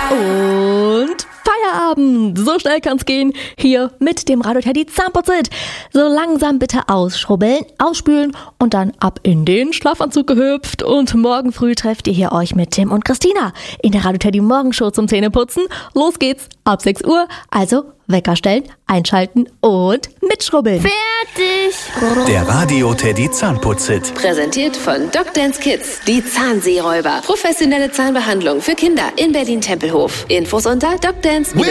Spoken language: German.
Und Feierabend. So schnell kann's gehen. Hier mit dem Radio Teddy Zahnputzit. So langsam bitte ausschrubbeln, ausspülen und dann ab in den Schlafanzug gehüpft. Und morgen früh trefft ihr hier euch mit Tim und Christina in der Radio Teddy Morgenshow zum Zähneputzen. Los geht's ab 6 Uhr. Also Wecker stellen, einschalten und mitschrubbeln. Fertig! Der Radio Teddy Zahnputzit. Präsentiert von Dr. Kids, die Zahnseeräuber. Professionelle Zahnbehandlung für Kinder in Berlin-Tempelhof. Infos unter Dr.